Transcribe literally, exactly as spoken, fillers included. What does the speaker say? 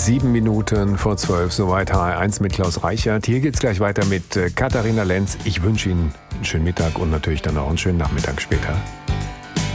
Sieben Minuten vor zwölf, soweit H R eins mit Klaus Reichert. Hier geht's gleich weiter mit Katharina Lenz. Ich wünsche Ihnen einen schönen Mittag und natürlich dann auch einen schönen Nachmittag später.